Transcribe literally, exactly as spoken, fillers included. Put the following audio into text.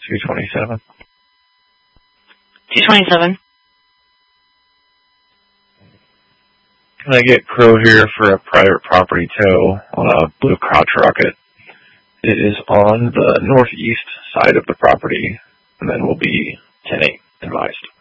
two twenty-seven. two twenty-seven. Can I get Crow here for a private property tow on a blue crotch rocket? It is on the northeast side of the property, and then will be ten eight advised.